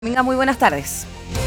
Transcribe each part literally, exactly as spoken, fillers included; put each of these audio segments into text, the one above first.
Venga, muy buenas tardes.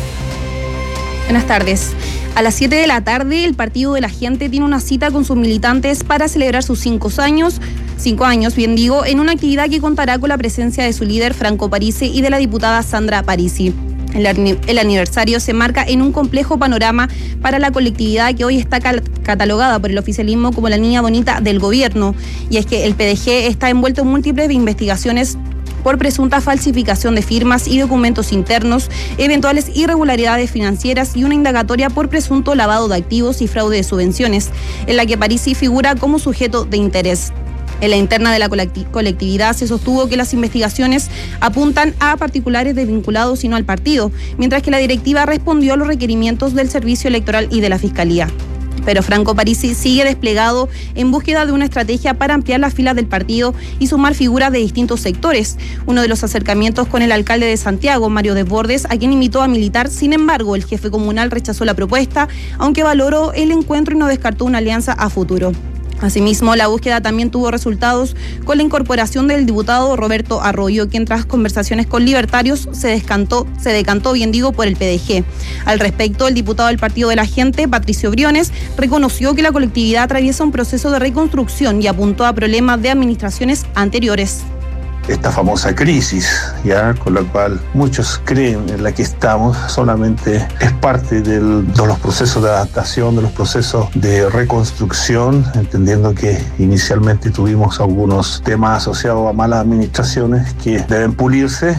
Buenas tardes. A las siete de la tarde, el Partido de la Gente tiene una cita con sus militantes para celebrar sus cinco años, cinco años, bien digo, en una actividad que contará con la presencia de su líder, Franco Parisi, y de la diputada Sandra Parisi. El, el aniversario se marca en un complejo panorama para la colectividad que hoy está cal catalogada por el oficialismo como la niña bonita del gobierno. Y es que el P D G está envuelto en múltiples investigaciones por presunta falsificación de firmas y documentos internos, eventuales irregularidades financieras y una indagatoria por presunto lavado de activos y fraude de subvenciones, en la que Parisi figura como sujeto de interés. En la interna de la colectividad se sostuvo que las investigaciones apuntan a particulares desvinculados y no al partido, mientras que la directiva respondió a los requerimientos del Servicio Electoral y de la Fiscalía. Pero Franco Parisi sigue desplegado en búsqueda de una estrategia para ampliar las filas del partido y sumar figuras de distintos sectores. Uno de los acercamientos con el alcalde de Santiago, Mario Desbordes, a quien invitó a militar. Sin embargo, el jefe comunal rechazó la propuesta, aunque valoró el encuentro y no descartó una alianza a futuro. Asimismo, la búsqueda también tuvo resultados con la incorporación del diputado Roberto Arroyo, quien tras conversaciones con libertarios se descantó, se decantó, bien digo, por el P D G. Al respecto, el diputado del Partido de la Gente, Patricio Briones, reconoció que la colectividad atraviesa un proceso de reconstrucción y apuntó a problemas de administraciones anteriores. Esta famosa crisis, ya con la cual muchos creen en la que estamos, solamente es parte del, de los procesos de adaptación, de los procesos de reconstrucción, entendiendo que inicialmente tuvimos algunos temas asociados a malas administraciones que deben pulirse.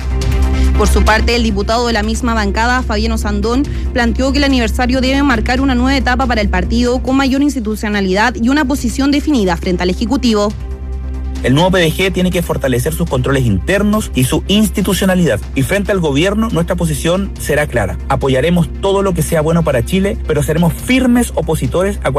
Por su parte, el diputado de la misma bancada, Fabiano Sandón, planteó que el aniversario debe marcar una nueva etapa para el partido con mayor institucionalidad y una posición definida frente al Ejecutivo. El nuevo P D G tiene que fortalecer sus controles internos y su institucionalidad. Y frente al gobierno, nuestra posición será clara. Apoyaremos todo lo que sea bueno para Chile, pero seremos firmes opositores a cualquier